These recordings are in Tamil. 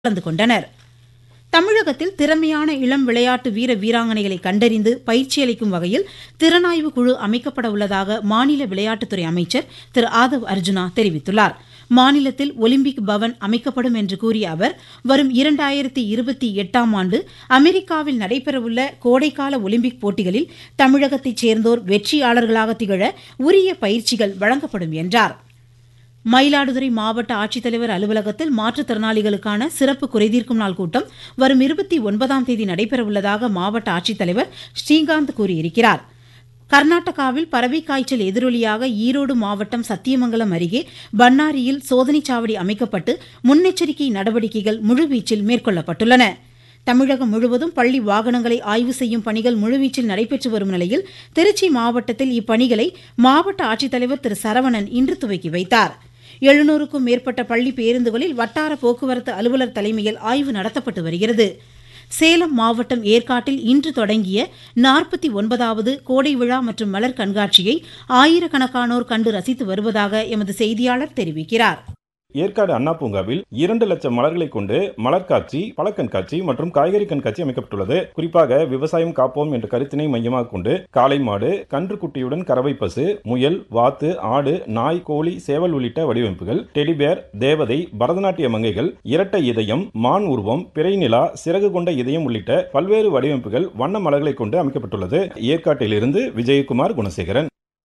கலந்து கொண்டனர். தமிழகத்தில் திறமையான இளம் விளையாட்டு வீர வீராங்கனைகளை கண்டறிந்து பயிற்சி அளிக்கும் வகையில் திறனாய்வு குழு அமைக்கப்பட உள்ளதாக மாநில விளையாட்டுத்துறை அமைச்சர் திரு ஆதவ் அர்ஜுனா தெரிவித்துள்ளார். மாநிலத்தில் ஒலிம்பிக் பவன் அமைக்கப்படும் என்று கூறிய அவர், வரும் 2028ஆம் ஆண்டு அமெரிக்காவில் நடைபெறவுள்ள கோடைக்கால ஒலிம்பிக் போட்டிகளில் தமிழகத்தைச் சேர்ந்தோர் வெற்றியாளர்களாக திகழ உரிய பயிற்சிகள் வழங்கப்படும் என்றார். மயிலாடுதுறை மாவட்ட ஆட்சித்தலைவர் அலுவலகத்தில் மாற்றுத்திறனாளிகளுக்கான சிறப்பு குறைதீர்க்கும் நாள் கூட்டம் வரும் 29ஆம் தேதி நடைபெறவுள்ளதாக மாவட்ட ஆட்சித்தலைவர் ஸ்ரீகாந்த் கூறியிருக்கிறார். கர்நாடகாவில் பறவைக்காய்ச்சல் எதிரொலியாக ஈரோடு மாவட்டம் சத்தியமங்கலம் அருகே பன்னாரியில் சோதனைச் சாவடி அமைக்கப்பட்டு முன்னெச்சரிக்கை நடவடிக்கைகள் முழுவீச்சில் மேற்கொள்ளப்பட்டுள்ளன. தமிழகம் முழுவதும் பள்ளி வாகனங்களை ஆய்வு செய்யும் பணிகள் முழுவீச்சில் நடைபெற்று வரும் நிலையில் திருச்சி மாவட்டத்தில் இப்பணிகளை மாவட்ட ஆட்சித்தலைவர் திரு சரவணன் இன்று துவக்கி வைத்தார். 700க்கும் மேற்பட்ட பள்ளி பேருந்துகளில் வட்டார போக்குவரத்து அலுவலர் தலைமையில் ஆய்வு நடத்தப்பட்டு வருகிறது. சேலம் மாவட்டம் ஏற்காட்டில் இன்று தொடங்கிய 49வது கோடை விழா மற்றும் மலர் கண்காட்சியை ஆயிரக்கணக்கானோர் கண்டு ரசித்து வருவதாக எமது செய்தியாளர் தெரிவிக்கிறார். ஏற்காடு அண்ணா பூங்காவில் 2 லட்சம் மலர்களை கொண்டு மலர் காட்சி, பழக்கண்காட்சி மற்றும் காய்கறி கண்காட்சி அமைக்கப்பட்டுள்ளது. குறிப்பாக விவசாயம் காப்போம் என்ற கருத்தினை மையமாக கொண்டு காளை மாடு, கன்றுக்குட்டியுடன் கறவை பசு, முயல், வாத்து, ஆடு, நாய், கோழி, சேவல் உள்ளிட்ட வடிவமைப்புகள், டெடிபேர், தேவதை, பரதநாட்டிய மங்கைகள், இரட்டை இதயம், மான் உருவம், பிறை நிலா, சிறகு கொண்ட இதயம் உள்ளிட்ட பல்வேறு வடிவமைப்புகள் வண்ண மலர்களை கொண்டு அமைக்கப்பட்டுள்ளது. ஏற்காட்டிலிருந்து விஜயகுமார், குணசேகரன்.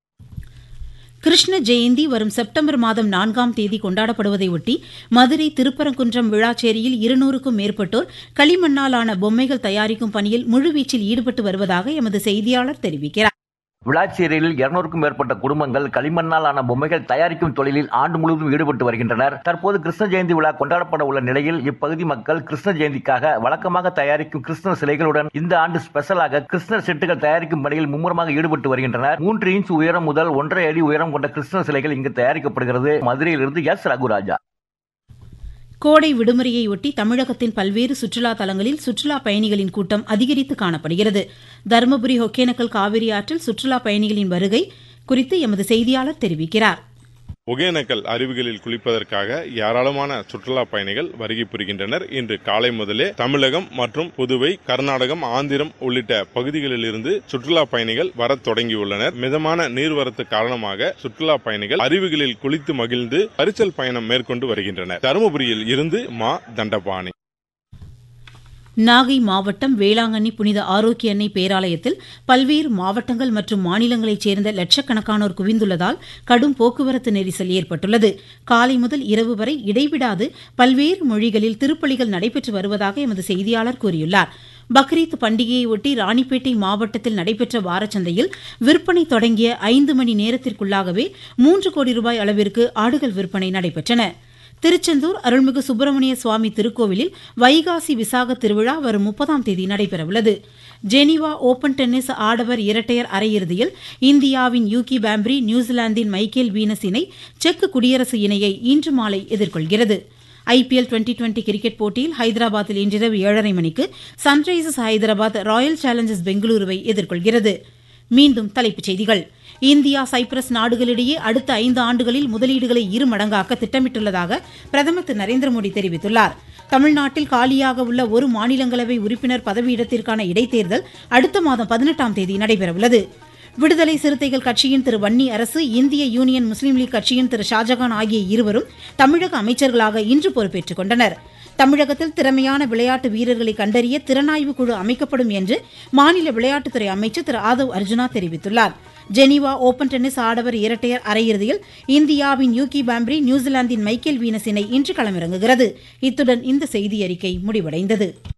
கிருஷ்ண ஜெயந்தி வரும் செப்டம்பர் மாதம் 4ஆம் தேதி கொண்டாடப்படுவதையொட்டி மதுரை திருப்பரங்குன்றம் விழாச்சேரியில் 200க்கும் மேற்பட்டோர் களிமண்ணாலான பொம்மைகள் தயாரிக்கும் பணியில் முழுவீச்சில் ஈடுபட்டு வருவதாக எமது செய்தியாளர் தெரிவிக்கிறார். விளாச்சேரியில் 200க்கும் மேற்பட்ட குடும்பங்கள் களிமண்ணால் ஆன பொம்மைகள் தயாரிக்கும் தொழிலில் ஆண்டு முழுவதும் ஈடுபட்டு வருகின்றனர். தற்போது கிருஷ்ண ஜெயந்தி விழா கொண்டாடப்பட உள்ள நிலையில் இப்பகுதி மக்கள் கிருஷ்ண ஜெயந்திக்காக வழக்கமாக தயாரிக்கும் கிருஷ்ணர் சிலைகளுடன் இந்த ஆண்டு ஸ்பெஷலாக கிருஷ்ணர் செட்டுகள் தயாரிக்கும் பணியில் மும்முரமாக ஈடுபட்டு வருகின்றனர். 3 இன்ச் உயரம் முதல் 1.5 அடி உயரம் கொண்ட கிருஷ்ணர் சிலைகள் இங்கு தயாரிக்கப்படுகிறது. மதுரையிலிருந்து எஸ் ரகுராஜா. கோடை விடுமுறையொட்டி தமிழகத்தின் பல்வேறு சுற்றுலா தலங்களில் சுற்றுலா பயணிகளின் கூட்டம் அதிகரித்து காணப்படுகிறது. தருமபுரி ஒகேனக்கல் காவிரி ஆற்றில் சுற்றுலா பயணிகளின் வருகை குறித்து எமது செய்தியாளர் தெரிவிக்கிறார். ஒகேனக்கல் அருவிகளில் குளிப்பதற்காக ஏராளமான சுற்றுலா பயணிகள் வருகை புரிகின்றனர். இன்று காலை முதலே தமிழகம் மற்றும் புதுவை, கர்நாடகம், ஆந்திரம் உள்ளிட்ட பகுதிகளில் இருந்து சுற்றுலா பயணிகள் வரத் தொடங்கியுள்ளனர். மிதமான நீர்வரத்து காரணமாக சுற்றுலா பயணிகள் அருவிகளில் குளித்து மகிழ்ந்து பரிசல் பயணம் மேற்கொண்டு வருகின்றனர். தருமபுரியில் இருந்து மா தண்டபாணி. நாகை மாவட்டம் வேளாங்கண்ணி புனித ஆரோக்கிய அன்னை பேராலயத்தில் பல்வேறு மாவட்டங்கள் மற்றும் மாநிலங்களைச் சேர்ந்த லட்சக்கணக்கானோர் குவிந்துள்ளதால் கடும் போக்குவரத்து நெரிசல் ஏற்பட்டுள்ளது. காலை முதல் இரவு வரை இடைவிடாது பல்வேறு மொழிகளில் திருப்பலிகள் நடைபெற்று வருவதாக எமது செய்தியாளர் கூறியுள்ளார். பக்ரீத் பண்டிகையையொட்டி ராணிப்பேட்டை மாவட்டத்தில் நடைபெற்ற வாரச்சந்தையில் விற்பனை தொடங்கிய 5 மணி நேரத்திற்குள்ளாகவே 3 கோடி ரூபாய் அளவிற்கு ஆடுகள் விற்பனை நடைபெற்றன. திருச்செந்தூர் அருள்மிகு சுப்பிரமணிய சுவாமி திருக்கோவிலில் வைகாசி விசாக திருவிழா வரும் 30ஆம் தேதி நடைபெறவுள்ளது. ஜெனீவா ஓபன் டென்னிஸ் ஆடவர் இரட்டையர் அரையிறுதியில் இந்தியாவின் யூகி பாம்ப்ரி நியூசிலாந்தின் மைக்கேல் வீனஸ் இணை செக் குடியரசு இணையை இன்று மாலை எதிர்கொள்கிறது. IPL 2020 கிரிக்கெட் போட்டியில் ஹைதராபாத்தில் இன்றிரவு 7:30 மணிக்கு சன்ரைசர்ஸ் ஹைதராபாத் ராயல் சேலஞ்சர்ஸ் பெங்களூருவை எதிர்கொள்கிறது. மீண்டும் தலைப்புச் செய்திகள். இந்தியா சைப்ரஸ் நாடுகளிடையே அடுத்த 5 ஆண்டுகளில் முதலீடுகளை 2 மடங்காக்க திட்டமிட்டுள்ளதாக பிரதமர் திரு நரேந்திர மோடி தெரிவித்துள்ளார். தமிழ்நாட்டில் காலியாக உள்ள ஒரு மாநிலங்களவை உறுப்பினர் பதவியிடத்திற்கான இடைத்தேர்தல் அடுத்த மாதம் 18ஆம் தேதி நடைபெறவுள்ளது. விடுதலை சிறுத்தைகள் கட்சியின் திரு வன்னி அரசு, இந்திய யூனியன் முஸ்லீம் லீக் கட்சியின் திரு ஷாஜகான் ஆகிய இருவரும் தமிழக அமைச்சர்களாக இன்று பொறுப்பேற்றுக் கொண்டனர். தமிழகத்தில் திறமையான விளையாட்டு வீரர்களை கண்டறிய திறனாய்வு குழு அமைக்கப்படும் என்று மாநில விளையாட்டுத்துறை அமைச்சர் திரு ஆதவ் அர்ஜுனா தெரிவித்துள்ளார். ஜெனீவா ஓபன் டென்னிஸ் ஆடவர் இரட்டையர் அரையிறுதியில் இந்தியாவின் யூகி பாம்ப்ரி நியூசிலாந்தின் மைக்கேல் வீனஸ் இணை இன்று களமிறங்குகிறது. இத்துடன் இந்த செய்தியறிக்கை முடிவடைந்தது.